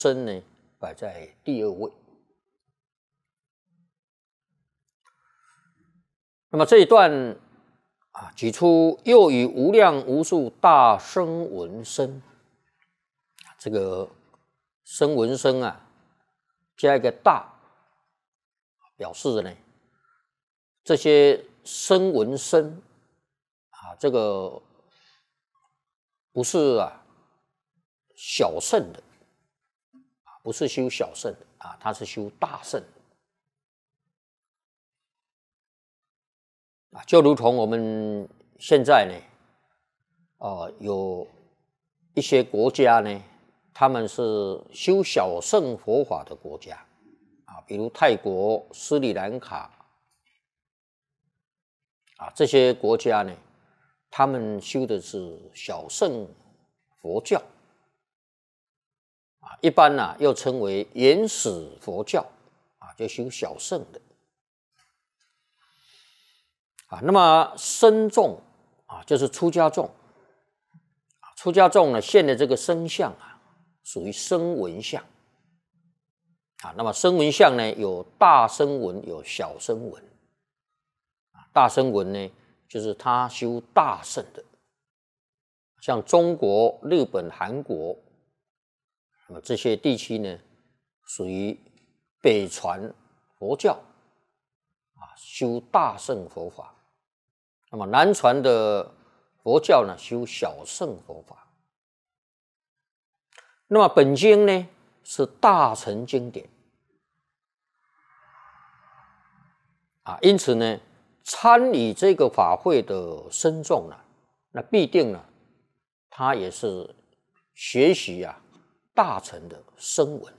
身呢摆在第2位。那么这一段举出又以无量无数大声闻身，这个声闻身加一个大，表示呢这些声闻身这个不是小乘的，不是修小乘的它是修大乘的。就如同我们现在呢，有一些国家呢，他们是修小乘佛法的国家比如泰国、斯里兰卡这些国家呢，他们修的是小乘佛教一般又称为原始佛教就修小乘的。那么身众就是出家众，出家众呢现的这个身相属于声闻相那么声闻相呢有大声闻有小声闻大声闻呢就是他修大乘的，像中国、日本、韩国那么这些地区呢属于北传佛教修大乘佛法，那么南传的佛教呢修小乘佛法。那么本经呢是大乘经典因此呢参与这个法会的僧众那必定他也是学习大乘的声闻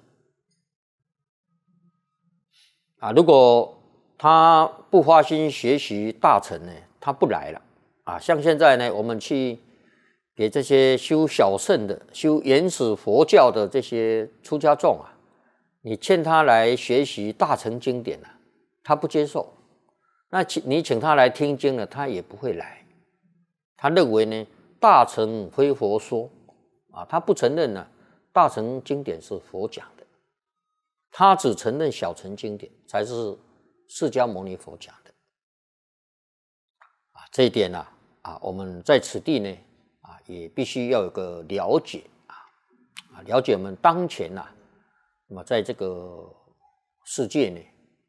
如果他不发心学习大乘呢，他不来了像现在呢，我们去给这些修小乘的、修原始佛教的这些出家众你劝他来学习大乘经典他不接受。那你请他来听经呢，他也不会来。他认为呢，大乘非佛说他不承认大乘经典是佛讲的，他只承认小乘经典才是释迦牟尼佛讲的这一点我们在此地呢也必须要有个了解了解我们当前那么在这个世界呢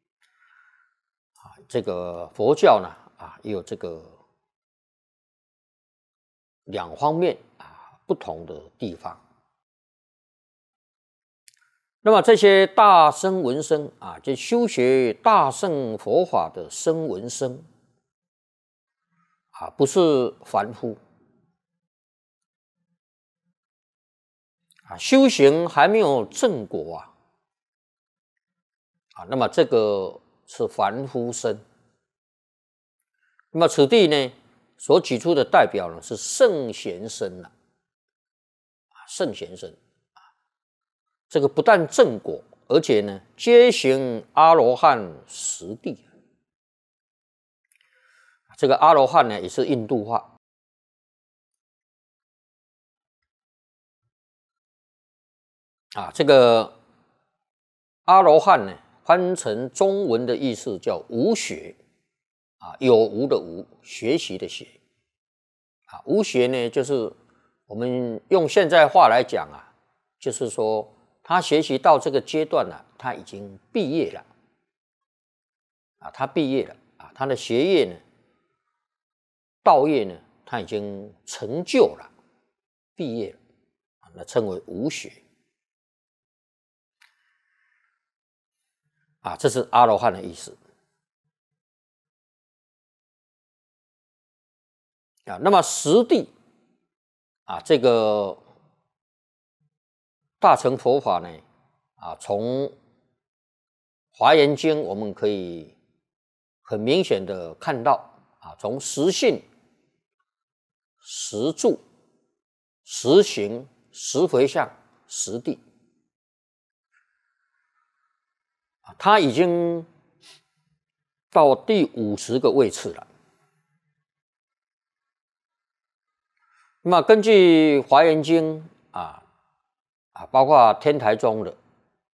这个佛教呢也有这个两方面不同的地方。那么这些大声闻僧就修学大乘佛法的声闻僧不是凡夫修行还没有正果那么这个是凡夫僧。那么此地呢所举出的代表呢是圣贤僧圣贤僧这个不但正果，而且呢皆行阿罗汉实地。这个阿罗汉呢也是印度话这个阿罗汉呢翻成中文的意思叫无学有无的无，学习的学无学呢就是我们用现在话来讲就是说他学习到这个阶段他已经毕业了他毕业了他的学业呢道业呢他已经成就了，毕业了那称为无学这是阿罗汉的意思那么实地这个大乘佛法呢从华严经我们可以很明显的看到从实信、实住、实行、实回向、实地他已经到第50个位次了。那么根据华严经包括天台宗的